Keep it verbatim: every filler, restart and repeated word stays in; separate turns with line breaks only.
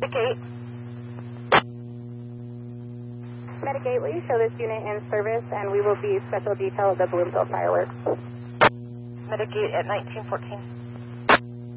Mitigate.
Mitigate, will you show this unit in service, and we will be special detail of the Bloomfield fireworks.
Mitigate at nineteen fourteen.